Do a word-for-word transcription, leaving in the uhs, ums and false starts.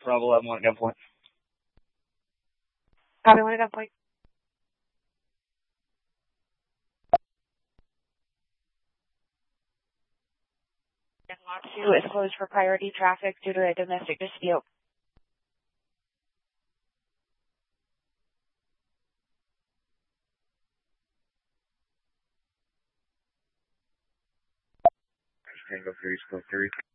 Bravo eleven one at gunpoint. Copy one at gunpoint. Lot two is closed for priority traffic due to a domestic dispute. Tango three, squad three.